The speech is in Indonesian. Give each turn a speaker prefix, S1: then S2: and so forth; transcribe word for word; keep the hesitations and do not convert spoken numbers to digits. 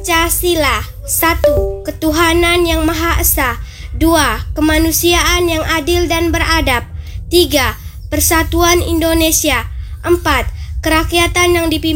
S1: Pancasila. Satu. Ketuhanan yang Maha Esa. Dua. Kemanusiaan yang adil dan beradab. Tiga. Persatuan Indonesia. Empat. Kerakyatan yang dipimpin